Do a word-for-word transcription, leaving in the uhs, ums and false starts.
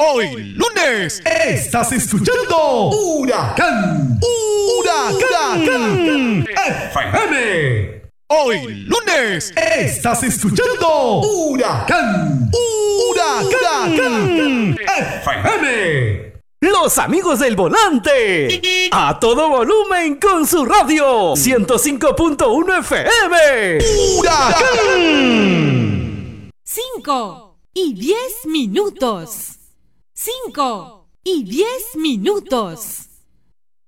Hoy lunes estás escuchando Huracán, Huracán F M. Hoy lunes estás escuchando Huracán, Huracán F M. Los amigos del volante, a todo volumen con su radio, ciento cinco punto uno F M. ¡Huracán! Cinco y diez minutos. Cinco y diez minutos.